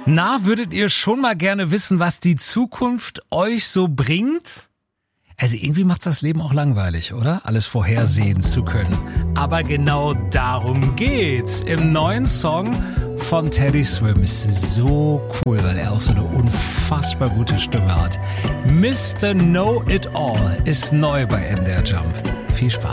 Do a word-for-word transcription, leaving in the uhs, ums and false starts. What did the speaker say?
Na, würdet ihr schon mal gerne wissen, was die Zukunft euch so bringt? Also irgendwie macht's das Leben auch langweilig, oder? Alles vorhersehen zu können. Aber genau darum geht's. Im neuen Song von Teddy Swim ist so cool, weil er auch so eine unfassbar gute Stimme hat. Mister Know It All ist neu bei M D R Jump. Viel Spaß.